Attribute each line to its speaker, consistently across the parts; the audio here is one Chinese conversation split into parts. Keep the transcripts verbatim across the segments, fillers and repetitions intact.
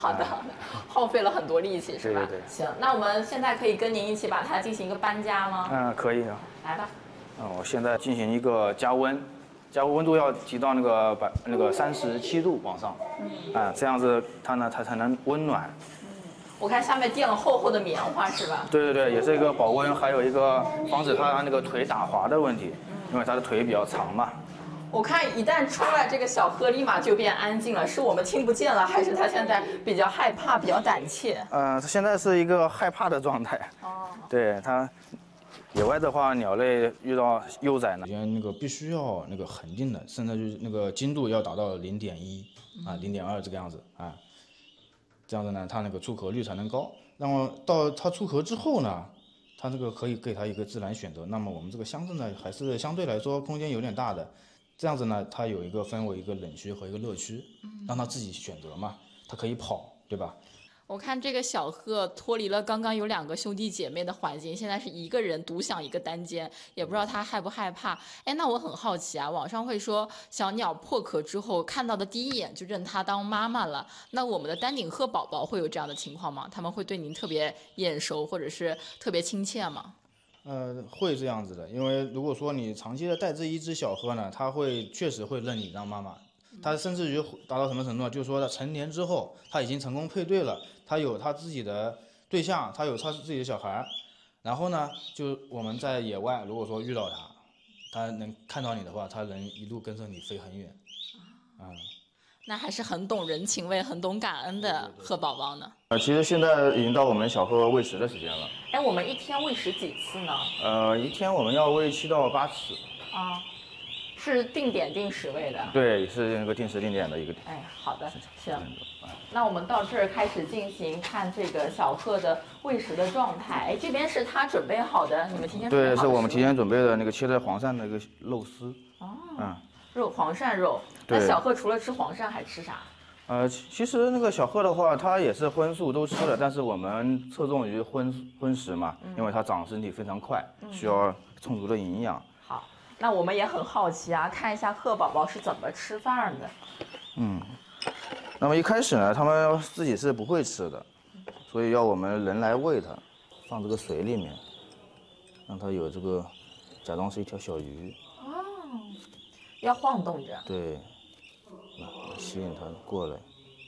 Speaker 1: 好的，耗费了很多力气是吧？
Speaker 2: 对对对。
Speaker 1: 行，那我们现在可以跟您一起把它进行一个搬家吗？
Speaker 2: 嗯，可以啊。
Speaker 1: 来吧。
Speaker 2: 嗯，我现在进行一个加温，加温度要提到那个百那个三十七度往上，嗯，啊，这样子它呢它才能温暖。
Speaker 1: 我看下面垫了厚厚的棉花是吧？
Speaker 2: 对对对，也是一个保温，还有一个防止它那个腿打滑的问题，因为它的腿比较长嘛。
Speaker 1: 我看一旦出来，这个小鹤立马就变安静了，是我们听不见了，还是它现在比较害怕、比较胆怯？
Speaker 2: 呃，它现在是一个害怕的状态。哦。对它，野外的话，鸟类遇到幼崽呢，首先那个必须要那个恒定的，甚至就是那个精度要达到零点一啊、零点二这个样子啊，这样子呢，它那个出壳率才能高。那么到它出壳之后呢，它这个可以给它一个自然选择。那么我们这个箱子呢，还是相对来说空间有点大的。这样子呢，它有一个分为一个冷区和一个热区，让它自己选择嘛，它可以跑，对吧？
Speaker 1: 我看这个小鹤脱离了刚刚有两个兄弟姐妹的环境，现在是一个人独享一个单间，也不知道它害不害怕。哎，那我很好奇啊，网上会说小鸟破壳之后看到的第一眼就认它当妈妈了，那我们的丹顶鹤宝宝会有这样的情况吗？他们会对您特别眼熟或者是特别亲切吗？
Speaker 2: 呃，会这样子的，因为如果说你长期的带这一只小鹤呢，它会确实会认你当妈妈，它甚至于达到什么程度呢？就是说它成年之后，它已经成功配对了，它有它自己的对象，它有它自己的小孩，然后呢，就我们在野外，如果说遇到它，它能看到你的话，它能一路跟着你飞很远，啊、嗯。
Speaker 1: 那还是很懂人情味、很懂感恩的鹤宝宝呢。
Speaker 2: 呃，其实现在已经到我们小鹤喂食的时间了。
Speaker 1: 哎，我们一天喂食几次呢？
Speaker 2: 呃，一天我们要喂七到八次。
Speaker 1: 啊，是定点定时喂的。
Speaker 2: 对，是那个定时定点的一个。
Speaker 1: 哎，好的，行。那我们到这儿开始进行看这个小鹤的喂食的状态。哎，这边是他准备好的，你们提前准备好的。
Speaker 2: 对，是我们提前准备的那个切在黄鳝的一个肉丝。
Speaker 1: 哦。
Speaker 2: 嗯。
Speaker 1: 肉黄鳝肉，那小鹤除了吃黄鳝还吃啥？
Speaker 2: 呃，其实那个小鹤的话，它也是荤素都吃的，但是我们侧重于荤荤食嘛，嗯、因为它长身体非常快，嗯、需要充足的营养。
Speaker 1: 好，那我们也很好奇啊，看一下鹤宝宝是怎么吃饭的。
Speaker 2: 嗯，那么一开始呢，它们自己是不会吃的，所以要我们人来喂它，放这个水里面，让它有这个假装是一条小鱼。
Speaker 1: 要晃动着，
Speaker 2: 对，吸引它过来。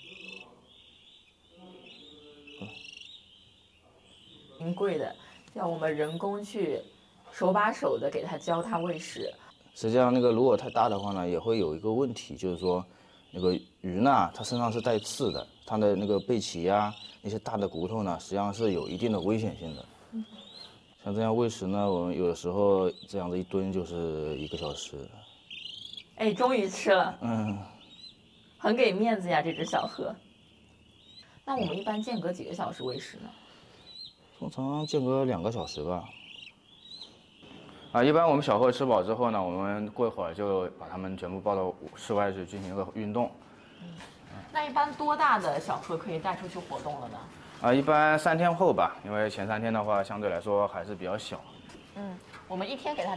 Speaker 1: 挺贵的，要我们人工去手把手的给它教它喂食。
Speaker 2: 实际上，那个如果太大的话呢，也会有一个问题，就是说，那个鱼呢，它身上是带刺的，它的那个背鳍呀、啊，那些大的骨头呢，实际上是有一定的危险性的。嗯、像这样喂食呢，我们有的时候这样子一蹲就是一个小时。
Speaker 1: 哎，终于吃了，
Speaker 2: 嗯，
Speaker 1: 很给面子呀，这只小鹤。那我们一般间隔几个小时喂食呢？
Speaker 2: 通常间隔两个小时吧。啊，一般我们小鹤吃饱之后呢，我们过一会儿就把它们全部抱到室外去进行一个运动。
Speaker 1: 嗯，那一般多大的小鹤可以带出去活动了呢？
Speaker 2: 啊，一般三天后吧，因为前三天的话相对来说还是比较小。
Speaker 1: 嗯，我们一天给它